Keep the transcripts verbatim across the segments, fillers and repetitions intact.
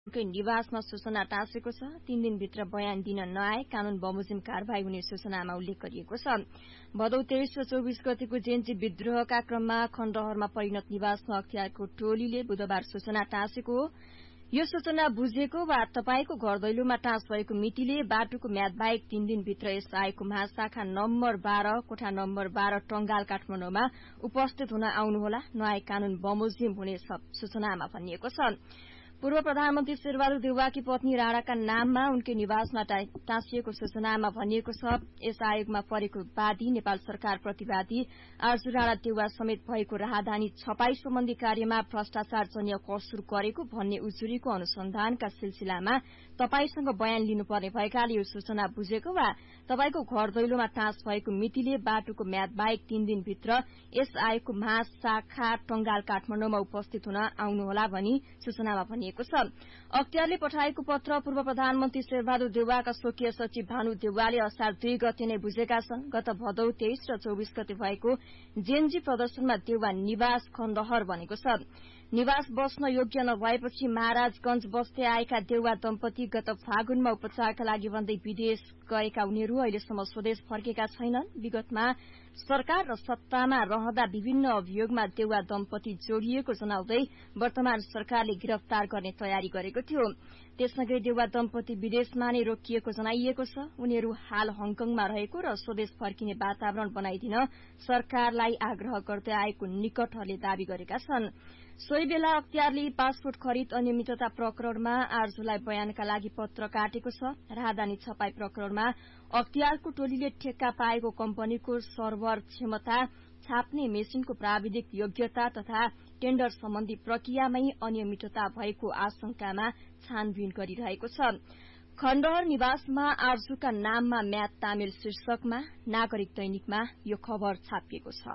कै निवासमा सूचना टाँसेको छ। तीन दिनभित्र बयान दिन नआए कानून बमोजिम कारवाही हुने सूचनामा उल्लेख गरिएको छ। भदौ तेइस र चौबिस गतेको जेन्जी विद्रोहका क्रममा खण्डहरमा परिणत निवासमा अख्तियारको टोलीले बुधबार सूचना टाँसेको हो। यो सूचना बुझेको वा तपाईको घर दैलोमा टाँस भएको मितिले बाटोको म्याद बाहेक तीन दिनभित्र यस आयोगको महाशाखा नम्बर बाह्र कोठा नम्बर बाह्र टंगाल काठमाडौँमा उपस्थित हुन आउनुहोला। नआए कानून बमोजिम हुने सूचनामा भनिएको छ। पूर्व प्रधानमन्त्री शेरबहादुर देउवाकी पत्नी राणाका नाममा उनकै निवासमा टाँसिएको सूचनामा भनिएको छ। यस आयोगमा परेको वादी नेपाल सरकार प्रतिवादी आर्जु राणा देउवा समेत भएको राहदानी छपाई सम्बन्धी कार्यमा भ्रष्टाचार जन्य कसुर गरेको भन्ने उजुरीको अनुसन्धानका सिलसिलामा तपाईसँग बयान लिनुपर्ने भएकाले यो सूचना बुझेको वा तपाईको घर दैलोमा टाँस भएको मितिले बाटोको म्याद बाहेक तीन दिनभित्र यस आयोगको महाशाखा टंगाल काठमाडौँमा उपस्थित हुन आउनुहोला भनी सूचनामा भनिएको छ। अख्तियारले पठाएको पत्र पूर्व प्रधानमन्त्री शेरबहादुर देउवाका स्वकीय सचिव भानु देउवाले असार दुई गते नै बुझेका छन्। गत भदौ तेइस र चौबिस गते भएको जेएनजी प्रदर्शनमा देउवा निवास खण्डहर बनेको छ। निवास बस्न योग्य नभएपछि महाराजगंज बस्दै आएका देउवा दम्पति गत फागुनमा उपचारका लागि भन्दै विदेश गएका उनीहरू अहिलेसम्म स्वदेश फर्केका छैनन्। विगतमा सरकार र सत्तामा रहँदा विभिन्न अभियोगमा देउवा दम्पति जोडिएको जनाउँदै वर्तमान सरकारले गिरफ्तार गर्ने तयारी गरेको थियो। त्यससँगै देउवा दम्पति विदेशमा नै रोकिएको जनाइएको छ। उनीहरू हाल हङकङमा रहेको र स्वदेश फर्किने वातावरण बनाइदिन सरकारलाई आग्रह गर्दै आएको निकटहरूले दावी गरेका छन्। सोही बेला अख्तियारले पासपोर्ट खरिद अनियमितता प्रकरणमा आर्जुलाई बयानका लागि पत्र काटेको छ। राहदानी छपाई प्रकरणमा अख्तियारको टोलीले ठेक्का पाएको कम्पनीको सर्भर क्षमता, छाप्ने मेसिनको प्राविधिक योग्यता तथा टेण्डर सम्बन्धी प्रक्रियामै अनियमितता भएको आशंकामा छानबिन गरिरहेको छ। खण्डहर निवासमा आर्जुका नाममा म्याद तामेल शीर्षकमा नागरिक दैनिकमा यो खबर छापिएको छ।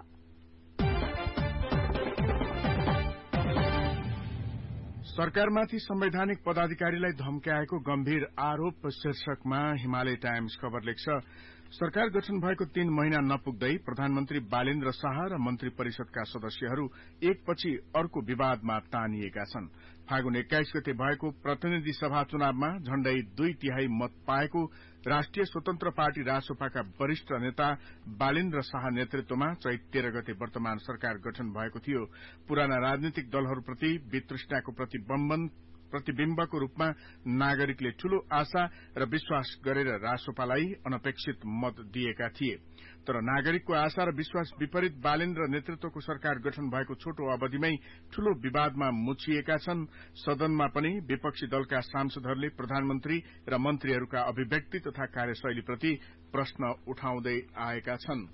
सरकारमाथि संवैधानिक पदाधिकारीलाई धम्क्याएको गम्भीर आरोप शीर्षकमा हिमालय टाइम्स खबर लेख्छ। सरकार गठन भएको तीन महिना नपुग्दै प्रधानमन्त्री बालेन्द्र शाह र मन्त्री परिषदका सदस्यहरू एकपछि अर्को विवादमा तानिएका छन्। फागुन एक्काइस गते भएको प्रतिनिधि सभा चुनावमा झण्डै दुई तिहाई मत पाएको राष्ट्रिय स्वतन्त्र पार्टी रासोपाका वरिष्ठ नेता बालेन्द्र शाह नेतृत्वमा चैत तेह्र गते वर्तमान सरकार गठन भएको थियो। पुराना राजनीतिक दलहरूप्रति वितृष्णाको प्रतिबम्बन प्रतिविम्बको रूपमा नागरिकले ठूलो आशा र विश्वास गरेर रासोपालाई अनपेक्षित मत दिएका थिए। तर नागरिकको आशा र विश्वास विपरीत बालेन्द्र नेतृत्वको सरकार गठन भएको छोटो अवधिमै ठूलो विवादमा मुछिएका छन्। सदनमा पनि विपक्षी दलका सांसदहरूले प्रधानमन्त्री र मन्त्रीहरूका अभिव्यक्ति तथा कार्यशैलीप्रति प्रश्न उठाउँदै आएका छन्।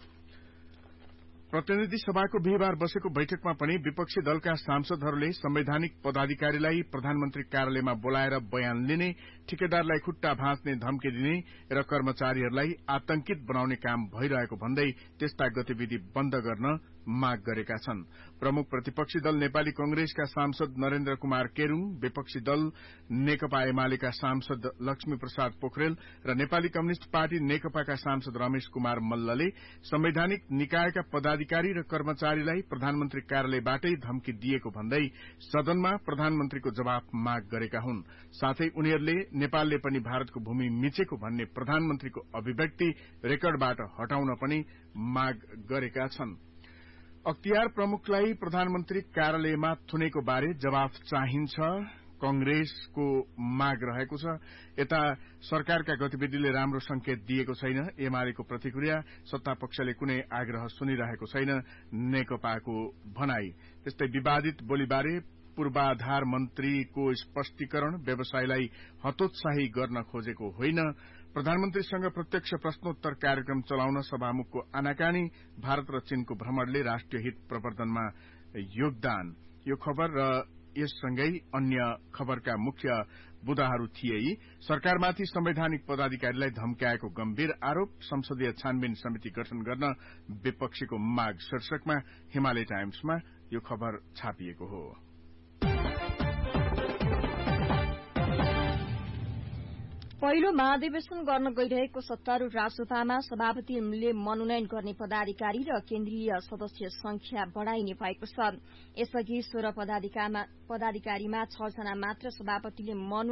प्रतिनिधि सभाको बिहीबार बसेको बैठकमा पनि विपक्षी दलका सांसदहरूले संवैधानिक पदाधिकारीलाई प्रधानमन्त्री कार्यालयमा बोलाएर बयान लिने, ठेकेदारलाई खुट्टा भाँच्ने धम्की दिने र कर्मचारीहरूलाई आतंकित बनाउने काम भइरहेको भन्दै त्यस्ता गतिविधि बन्द गर्न माग गरेका छन्। प्रमुख प्रतिपक्षी दल नेपाली कंग्रेसका सांसद नरेन्द्र कुमार केरूङ, विपक्षी दल नेकपा एमालेका सांसद लक्ष्मी प्रसाद पोखरेल र नेपाली कम्युनिष्ट पार्टी नेकपाका सांसद रमेश कुमार मल्लले संवैधानिक निकायका पदाधिकारी र कर्मचारीलाई प्रधानमन्त्री कार्यालयबाटै धम्की दिएको भन्दै सदनमा प्रधानमन्त्रीको जवाफ माग गरेका हुन्। साथै उनीहरूले नेपालले पनि भारतको भूमि मिचेको भन्ने प्रधानमन्त्रीको अभिव्यक्ति रेकर्डबाट हटाउन पनि माग गरेका छन्। अख्तियार प्रमुखलाई प्रधानमन्त्री कार्यालयमा थुनेको बारे जवाफ चाहिन्छ, कंग्रेसको माग रहेको छ। यता सरकारका गतिविधिले राम्रो संकेत दिएको छैन, एमालेको प्रतिक्रिया। सत्तापक्षले कुनै आग्रह सुनिरहेको छैन, नेकपाको भनाई। त्यस्तै विवादित बोलीबारे पूर्वाधार मन्त्रीको स्पष्टीकरण, व्यवसायलाई हतोत्साही गर्न खोजेको होइन, प्रधानमन्त्रीसँग प्रत्यक्ष प्रश्नोत्तर कार्यक्रम चलाउन सभामुखको आनाकानी, भारत र चीनको भ्रमणले राष्ट्रिय हित प्रवर्धनमा योगदान। यो खबर र यससँगै अन्य खबरका मुख्य बुदाहरू थिए। सरकारमाथि संवैधानिक पदाधिकारीलाई धम्क्याएको गम्भीर आरोप, संसदीय छानबिन समिति गठन गर्न विपक्षीको माग शीर्षकमा हिमालय टाइम्समा यो खबर छापिएको हो। पहिलो महाधिवेशन गर्न गइरहेको सत्तारूढ़ राजसभामा सभापतिले मनोनयन गर्ने पदाधिकारी र केन्द्रीय सदस्य संख्या बढ़ाइने भएको छ। यसअघि सोह्र पदाधिकारीमा छ जना मात्र सभापतिले